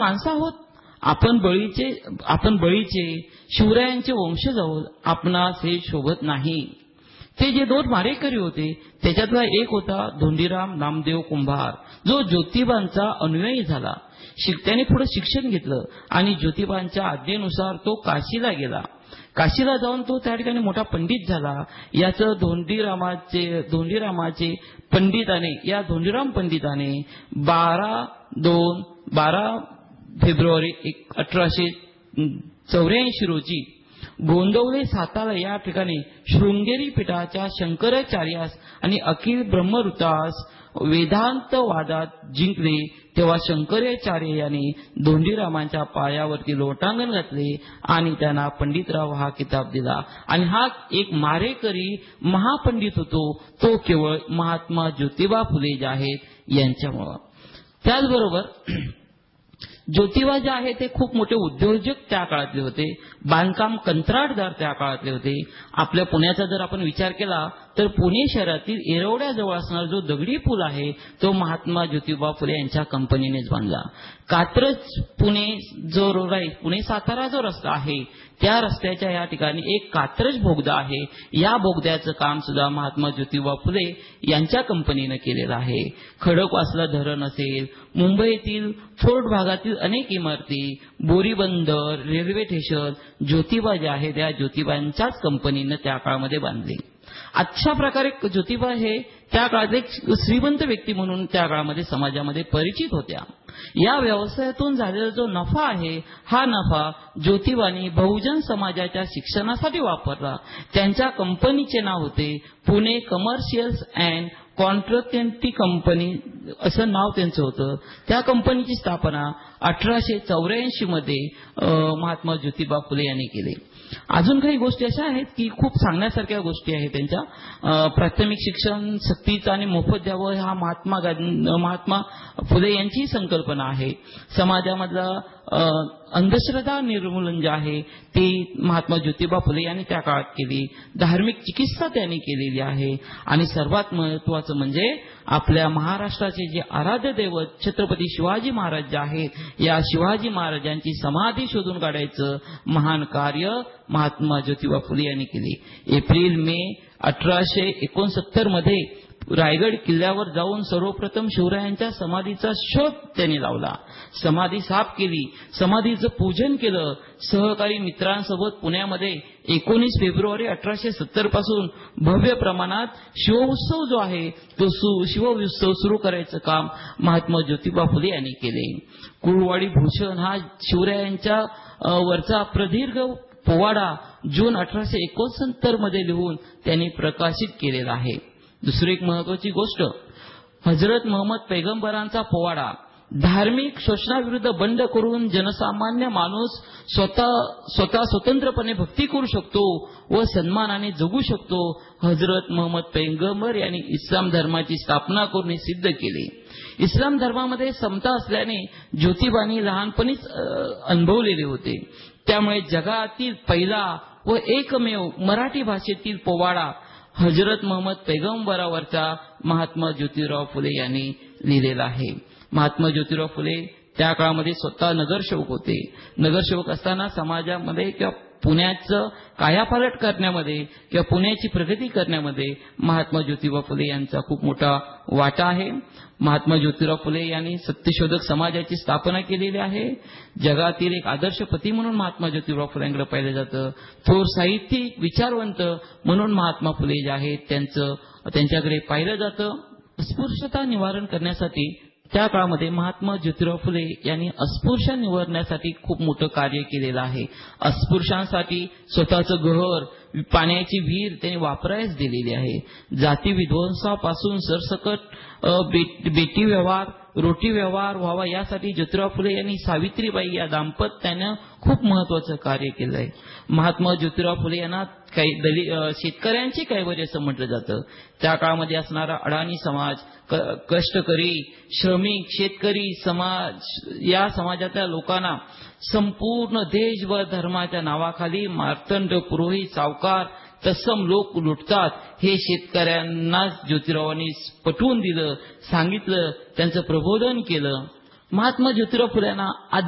माणसं आहोत. आपण बळीचे शिवरायांचे वंशज आहोत. आपणास हे शोभत नाही. ते जे 2 मारेकरी होते त्याच्यातला एक होता धोंडीराम नामदेव कुंभार, जो ज्योतिबांचा अनुयायी झाला. त्याने पुढे शिक्षण घेतलं आणि ज्योतिबांच्या आज्ञेनुसार तो काशीला गेला. काशीला जाऊन तो त्या ठिकाणी मोठा पंडित झाला. याचं धोंडीरामाचे पंडिताने, या धोंडीराम पंडिताने 12 फेब्रुवारी 1884 रोजी गोंदवले सातारा या ठिकाणी शृंगेरी पीठाच्या शंकराचार्यास आणि अखिल ब्रह्मऋतास वेदांतवादात जिंकले. तेव्हा शंकराचार्य यांनी धोंडीरामांच्या पायावरती लोटांगण घातले आणि त्यांना पंडितराव हा किताब दिला. आणि हा एक मारेकरी महापंडित होतो, तो केवळ महात्मा ज्योतिबा फुले जे आहेत यांच्यामुळे. त्याचबरोबर ज्योतिबा जे आहे ते खूप मोठे उद्योजक त्या काळातले होते. बांधकाम कंत्राटदार त्या काळातले होते. आपल्या पुण्याचा जर आपण विचार केला तर पुणे शहरातील येरवड्याजवळ असणारा जो दगडी पूल आहे तो महात्मा ज्योतिबा फुले यांच्या कंपनीनेच बांधला. कात्रज पुणे जो रोड आहे, पुणे सातारा जो रस्ता आहे, त्या रस्त्याच्या या ठिकाणी एक कात्रज बोगदा आहे. या बोगद्याचं काम सुद्धा महात्मा ज्योतिबा फुले यांच्या कंपनीनं केलेलं आहे. खडकवासला धरण असेल, मुंबईतील फोर्ट भागातील अनेक इमारती, बोरीबंदर, रेल्वे स्टेशन, ज्योतिबा जे आहे त्या ज्योतिबांच्याच कंपनीनं त्या काळामध्ये बांधले. अशा प्रकारे ज्योतिबा हे त्या काळात एक श्रीमंत व्यक्ती म्हणून त्या काळामध्ये समाजामध्ये परिचित होत्या. या व्यवसायातून झालेला जो नफा आहे, हा नफा ज्योतिबांनी बहुजन समाजाच्या शिक्षणासाठी वापरला. त्यांच्या कंपनीचे नाव होते Pune commercials and contracting company, असं नाव त्यांचं होतं. त्या कंपनीची स्थापना 1884 मध्ये महात्मा ज्योतिबा फुले यांनी केली. अजून काही गोष्टी अशा आहेत की खूप सांगण्यासारख्या गोष्टी आहेत त्यांच्या. प्राथमिक शिक्षण सक्तीचं आणि मोफत द्यावं हा महात्मा फुले यांची संकल्पना आहे. समाजामधला अंधश्रद्धा निर्मूलन जे आहे ते महात्मा ज्योतिबा फुले यांनी त्या काळात केली. धार्मिक चिकित्सा त्यांनी केलेली आहे. आणि सर्वात महत्वाचं म्हणजे आपल्या महाराष्ट्राचे जे आराध्य दैवत छत्रपती शिवाजी महाराज जे आहेत, या शिवाजी महाराजांची समाधी शोधून काढायचं महान कार्य महात्मा ज्योतिबा फुले यांनी केले. एप्रिल-मे 1869 मध्ये रायगड किल्ल्यावर जाऊन सर्वप्रथम शिवरायांच्या समाधीचा शोध त्यांनी लावला. समाधी साफ केली, समाधीचं पूजन केलं. सहकारी मित्रांसोबत पुण्यामध्ये 19 फेब्रुवारी 1870 पासून भव्य प्रमाणात शिवोत्सव जो आहे तो शिवोत्सव सुरू करायचं काम महात्मा ज्योतिबा फुले यांनी केले. कुळवाडी भूषण हा शिवरायांच्या वरचा प्रदीर्घ पोवाडा जून 1869 मध्ये लिहून त्यांनी प्रकाशित केलेला आहे. दुसरी एक महत्वाची गोष्ट, हजरत मोहम्मद पैगंबरांचा पोवाडा धार्मिक शोषणाविरुद्ध बंड करून जनसामान्य माणूस स्वतः स्वतंत्रपणे भक्ती करू शकतो व सन्मानाने जगू शकतो. हजरत मोहम्मद पैगंबर यांनी इस्लाम धर्माची स्थापना करून सिद्ध केले. इस्लाम धर्मामध्ये समता असल्याने ज्योतिबांनी लहानपणीच अनुभवलेले होते. त्यामुळे जगातील पहिला व एकमेव मराठी भाषेतील पोवाडा हजरत मोहम्मद पैगंबरावरचा महात्मा ज्योतिराव फुले यांनी लिहिलेला आहे. महात्मा ज्योतिराव फुले त्या काळामध्ये स्वतः नगरसेवक होते. नगरसेवक असताना समाजामध्ये किंवा पुण्याचं कायापालट करण्यामध्ये किंवा पुण्याची प्रगती करण्यामध्ये महात्मा ज्योतिबा फुले यांचा खूप मोठा वाटा आहे. महात्मा ज्योतिराव फुले यांनी सत्यशोधक समाजाची स्थापना केलेली आहे. जगातील एक आदर्श पती म्हणून महात्मा ज्योतिराव फुलेंकडे पाहिलं जातं. थोर साहित्यिक विचारवंत म्हणून महात्मा फुले जे आहेत त्यांच्याकडे पाहिलं जातं. अस्पृश्यता निवारण करण्यासाठी त्या काळामध्ये महात्मा ज्योतिराव फुले यांनी अस्पृश्य निवारण्यासाठी खूप मोठं कार्य केलेलं आहे. अस्पृश्यांसाठी स्वतःचं घर, पाण्याची विहीर त्यांनी वापरायच दिलेली आहे. जाती विध्वंसापासून सरसकट बेटी व्यवहार, रोटी व्यवहार व्हावा यासाठी ज्योतिराव फुले यांनी सावित्रीबाई या दाम्पत्यानं खूप महत्वाचं कार्य केलं आहे. महात्मा ज्योतिराव फुले यांना काही शेतकऱ्यांची कैवारी असं म्हटलं जातं. त्या काळामध्ये असणारा अडाणी समाज, कष्टकरी, श्रमिक, शेतकरी समाज, या समाजातल्या लोकांना संपूर्ण देश व धर्माच्या नावाखाली मार्तंड, पुरोहित, सावकार तत्सम लोक लुटतात हे शेतकऱ्यांना ज्योतिरावांनी पटवून दिलं, सांगितलं, त्यांचं प्रबोधन केलं. महात्मा ज्योतिराव फुलेंना